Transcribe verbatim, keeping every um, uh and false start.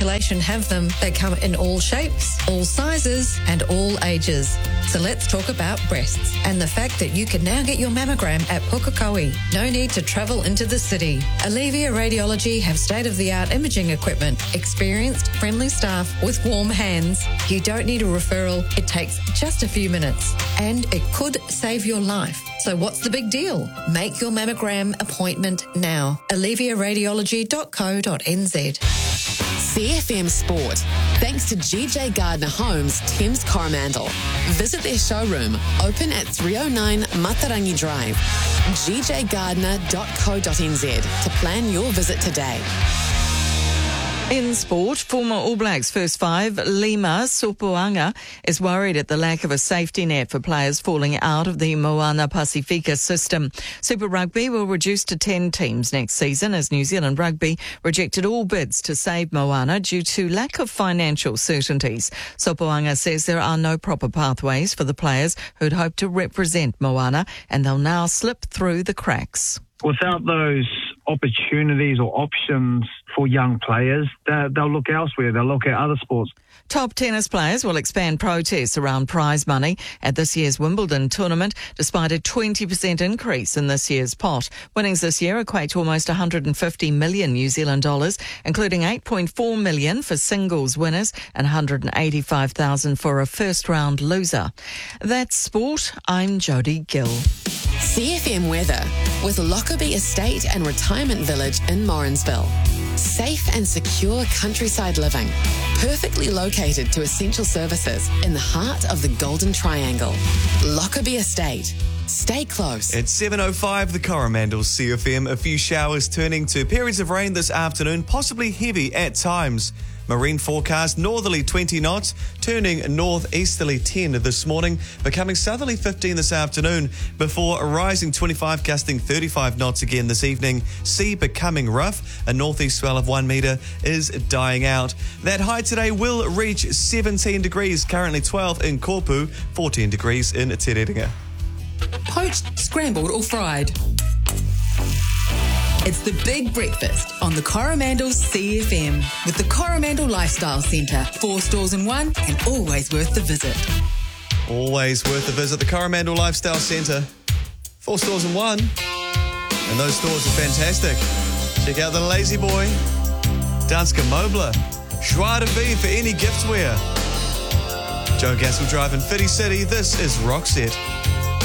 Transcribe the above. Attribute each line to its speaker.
Speaker 1: Congratulation have them. They come in all shapes, all sizes and all ages. So let's talk about breasts and the fact that you can now get your mammogram at Pukekohe. No need to travel into the city. Alivia Radiology have state-of-the-art imaging equipment, experienced, friendly staff with warm hands. You don't need a referral. It takes just a few minutes and it could save your life. So what's the big deal? Make your mammogram appointment now. alivia radiology dot co dot n z.
Speaker 2: C F M Sport. Thanks to G J Gardner Homes, Thames Coromandel. Visit their showroom, open at three oh nine Matarangi Drive. g j gardner dot co dot n z to plan your visit today.
Speaker 3: In sport, former All Blacks first five, Lima Sopoaga, is worried at the lack of a safety net for players falling out of the Moana Pacifica system. Super Rugby will reduce to ten teams next season as New Zealand Rugby rejected all bids to save Moana due to lack of financial certainties. Sopoaga says there are no proper pathways for the players who'd hoped to represent Moana and they'll now slip through the cracks.
Speaker 4: Without those opportunities or options for young players, they'll look elsewhere. They'll look at other sports.
Speaker 3: Top tennis players will expand protests around prize money at this year's Wimbledon tournament, despite a twenty percent increase in this year's pot. Winnings this year equate to almost one hundred fifty million New Zealand dollars, including eight point four million for singles winners and one hundred eighty-five thousand for a first-round loser. That's sport. I'm Jodie Gill.
Speaker 2: C F M weather with Lockerbie Estate and Retirement Village in Morrinsville. Safe and secure countryside living, perfectly located to essential services in the heart of the Golden Triangle. Lockerbie Estate. Stay close.
Speaker 5: It's seven oh five, the Coromandel C F M. A few showers turning to periods of rain this afternoon, possibly heavy at times. Marine forecast, northerly twenty knots, turning northeasterly ten this morning, becoming southerly fifteen this afternoon, before a rising twenty-five, gusting thirty-five knots again this evening. Sea becoming rough. A northeast swell of one metre is dying out. That high today will reach seventeen degrees, currently twelve in Kopu, fourteen degrees in Te Rerenga.
Speaker 6: Poached, scrambled or fried. It's the big breakfast on the Coromandel C F M with the Coromandel Lifestyle Centre. Four stores in one and always worth the visit.
Speaker 5: Always worth the visit. The Coromandel Lifestyle Centre. Four stores in one. And those stores are fantastic. Check out the Lazy Boy, Danska Mobler, Joie de Vie for any giftware. Joe Gassel Drive in Fitty City. This is Rockset.